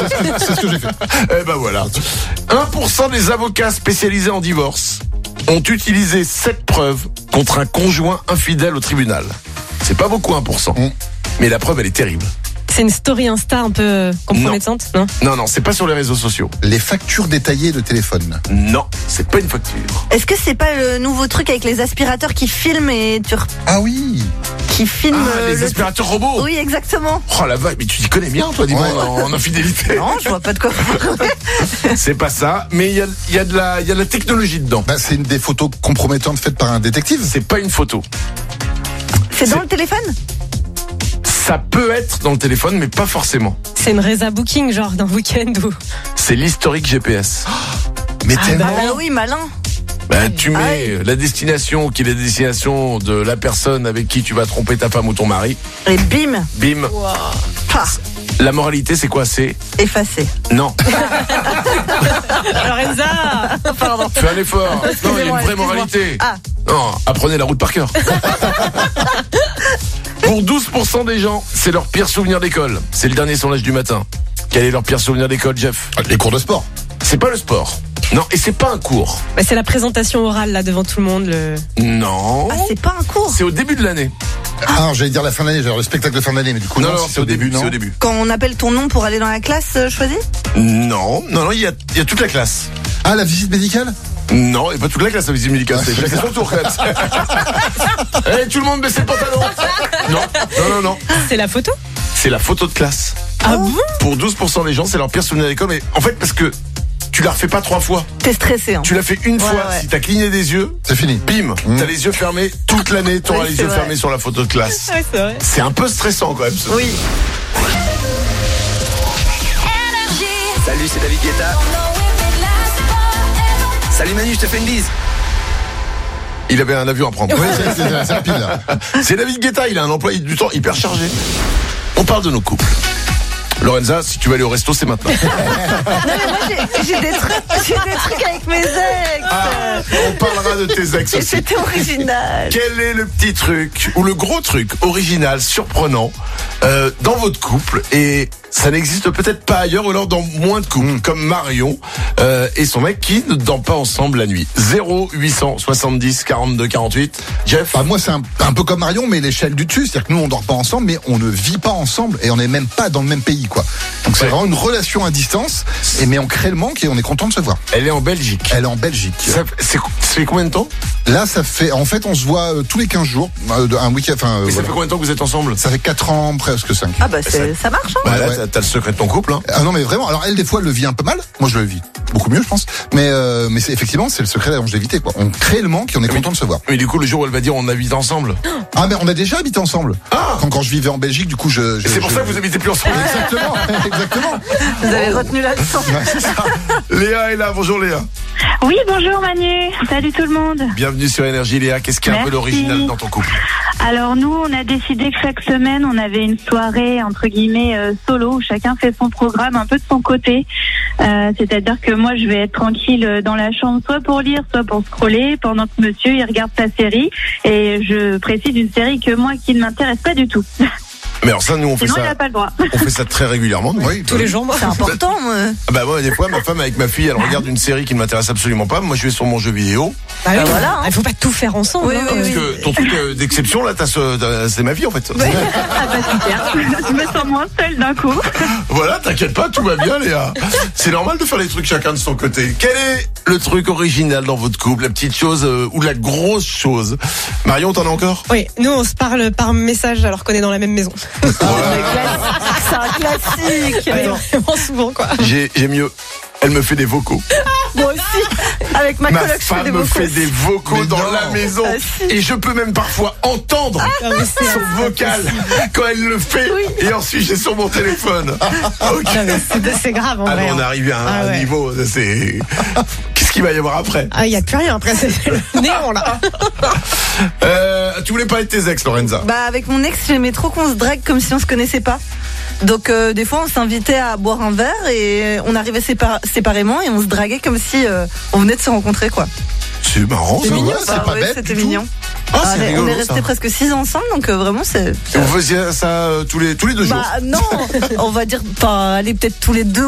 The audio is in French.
C'est ce que j'ai fait. Eh ben voilà. 1% des avocats spécialisés en divorce ont utilisé cette preuve contre un conjoint infidèle au tribunal. C'est pas beaucoup 1%. Mais la preuve, elle est terrible. C'est une story Insta un peu compromettante, non ? Non, c'est pas sur les réseaux sociaux. Les factures détaillées de téléphone. Non, c'est pas une facture. Est-ce que c'est pas le nouveau truc avec les aspirateurs qui filment et Ah oui. qui filment Les aspirateurs robots. Oui, exactement. Oh la vache, mais tu t'y connais bien, toi, dis-moi, en infidélité. Non, je vois pas de quoi. C'est pas ça, mais il y a de la technologie dedans. Bah, c'est une des photos compromettantes faites par un détective. C'est pas une photo. C'est dans le téléphone ? Ça peut être dans le téléphone, mais pas forcément. C'est une résa booking, genre d'un week-end ou. C'est l'historique GPS. Mais Ah tellement. bah oui, malin. Tu mets la destination qui est la destination de la personne avec qui tu vas tromper ta femme ou ton mari. Et bim, Bim. pah, La moralité, c'est quoi? C'est effacé. non. Lorenza. Pardon. Fais un effort. Non, il y a une vraie Excuse-moi. moralité. Ah. Non, apprenez la route par cœur. Pour 12% des gens, c'est leur pire souvenir d'école. C'est le dernier sondage du matin. Quel est leur pire souvenir d'école, Jeff? Les cours de sport. C'est pas le sport. Non, et c'est pas un cours. Bah, c'est la présentation orale là devant tout le monde. Non. Ah, c'est pas un cours. C'est au début de l'année. Ah, j'allais dire la fin d'année, genre le spectacle de fin d'année, mais du coup, Non, si c'est au début. non. C'est au début. Quand on appelle ton nom pour aller dans la classe choisie ? Non, il y a toute la classe. Ah, la visite médicale? Non, et pas toute la classe, la visite médicale. C'est chacun son tour, quand même. Tout le monde baisse le pantalon. Non. C'est la photo ? C'est la photo de classe. Ah bon ? Pour 12% des gens, c'est leur pire souvenir d'école. Mais en fait, parce que tu la refais pas 3 fois. T'es stressé, hein. Tu l'as fait une fois. ouais. Si t'as cligné des yeux, C'est fini. bim, t'as les yeux fermés toute l'année. T'auras Oui, les c'est yeux vrai. fermés sur la photo de classe. Ouais, c'est vrai. C'est un peu stressant, quand même. Oui. Salut, c'est David Guetta. Salut Manu, je te fais une bise. Il avait un avion à prendre. Oui, c'est rapide, là. C'est David Guetta, il a un emploi du temps hyper chargé. On parle de nos couples. Lorenza, si tu veux aller au resto, c'est maintenant. Non, mais moi, j'ai des trucs avec mes ex. On parlera de tes ex Et aussi. c'était original. Quel est le petit truc ou le gros truc original, surprenant dans votre couple et ça n'existe peut-être pas ailleurs ou alors dans moins de couples comme Marion et son mec qui ne dort pas ensemble la nuit. 0870 42 48. Jeff. Bah, moi, c'est un peu comme Marion, mais l'échelle du dessus. C'est-à-dire que nous, on dort pas ensemble, mais on ne vit pas ensemble et on n'est même pas dans le même pays, quoi. Donc, c'est Ouais. vraiment une relation à distance, mais on crée le manque et on est content de se voir. Elle est en Belgique. Elle est en Belgique. Ça fait combien de temps? Là, ça fait, en fait, on se voit tous les 15 jours, un week-end, enfin, Mais ça voilà. fait combien de temps que vous êtes ensemble? Ça fait 4 ans, presque 5. Ah bah ça marche, hein. Bah là, ouais. t'as le secret de ton couple, hein. Ah non, mais vraiment. Alors elle, des fois, elle le vit un peu mal. Moi, je le vis beaucoup mieux, je pense. Mais c'est effectivement, c'est le secret de la longévité, quoi. On crée le manque et on est content de se voir. Mais du coup, le jour où elle va dire on habite ensemble. Ah, mais on a déjà habité ensemble. Ah. Quand je vivais en Belgique, du coup, C'est pour ça que vous habitez plus ensemble. Exactement, exactement. Vous avez retenu la leçon. Ouais, c'est ça. Léa est là, bonjour Léa. Oui, bonjour Manu. Salut tout le monde. Bienvenue sur Énergie Léa, qu'est-ce qui est un peu Merci. l'original dans ton couple? Alors nous, on a décidé que chaque semaine, on avait une soirée entre guillemets solo où chacun fait son programme un peu de son côté. C'est-à-dire que moi, je vais être tranquille dans la chambre, soit pour lire, soit pour scroller, pendant que monsieur il regarde sa série. Et je précise une série que moi qui ne m'intéresse pas du tout. Mais alors ça, nous on fait Sinon, il ça. n'a pas le droit. On fait ça très régulièrement. nous. Oui, Tous les jours, moi. C'est important, moi. Ah bah moi des fois ma femme avec ma fille elle regarde une série qui ne m'intéresse absolument pas. Moi je vais sur mon jeu vidéo. Bah oui, voilà, hein. Il faut pas tout faire ensemble. Oui, hein. oui, Parce que ton truc d'exception là, c'est ma vie en fait. Ah bah super. Je me sens moins seule d'un coup. Voilà, t'inquiète pas, tout va bien Léa. C'est normal de faire les trucs chacun de son côté. Quel est le truc original dans votre couple, la petite chose ou la grosse chose? Marion, t'en as encore? Oui, nous on se parle par message alors qu'on est dans la même maison. C'est un classique. Vraiment souvent quoi. J'ai mieux. Elle me fait des vocaux. Moi aussi. Avec ma Ma coloc, je fais femme des me vocaux. fait des vocaux Mais dans non. la maison. Ah, si. Et je peux même parfois entendre Non, mais c'est- son vocal quand elle le fait. Oui. Et ensuite j'ai sur mon téléphone. Ok. Non, mais c'est grave en Ah vrai. non, on est hein. arrivé à un Ah ouais. niveau, c'est... Qu'est-ce qu'il va y avoir après? Ah, il y a plus rien après, c'est le néant là. Tu voulais pas être tes ex, Lorenza? Bah avec mon ex, j'aimais trop qu'on se drague comme si on se connaissait pas. Donc des fois on s'invitait à boire un verre et on arrivait séparément et on se draguait comme si on venait de se rencontrer quoi. C'est marrant, C'est ça. mignon, ouais. c'est pas ouais, bête c'était du tout. mignon. Ah, Ah, c'est on rigolo, est resté ça. presque 6 ans ensemble donc vraiment c'est. Et vous faisiez ça tous les 2 jours? Bah non, on va dire, enfin allez peut-être tous les 2